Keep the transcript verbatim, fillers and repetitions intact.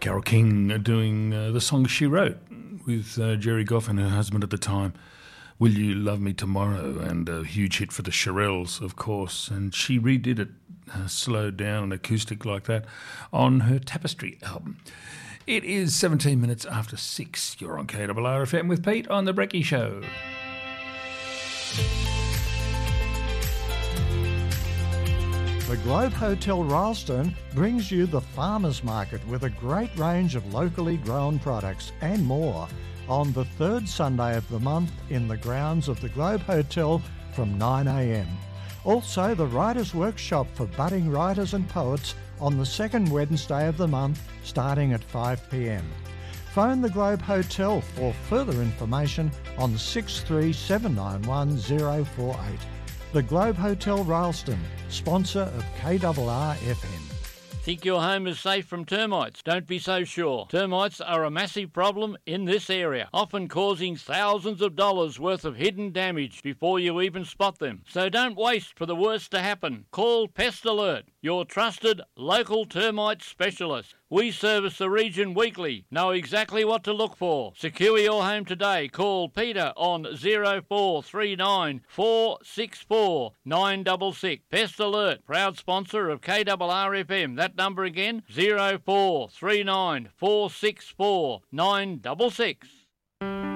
Carole King doing uh, the song she wrote with uh, Jerry Goff and her husband at the time, Will You Love Me Tomorrow, and a huge hit for the Shirelles, of course. And she redid it, uh, slowed down and acoustic like that, on her Tapestry album. It is seventeen minutes after six. You're on K R R F M with Pete on The Brecky Show. The Globe Hotel Rylstone brings you the Farmers Market with a great range of locally grown products and more on the third Sunday of the month in the grounds of the Globe Hotel from nine a m. Also the Writers' Workshop for budding writers and poets on the second Wednesday of the month starting at five p m. Phone the Globe Hotel for further information on six three seven nine one zero four eight. The Globe Hotel Rylstone, sponsor of K R R F M. Think your home is safe from termites? Don't be so sure. Termites are a massive problem in this area, often causing thousands of dollars worth of hidden damage before you even spot them. So don't waste for the worst to happen. Call Pest Alert, your trusted local termite specialist. We service the region weekly. Know exactly what to look for. Secure your home today. Call Peter on zero four three nine four six four nine six six. Pest Alert, proud sponsor of K R R F M. That number again, zero four three nine four six four nine six six.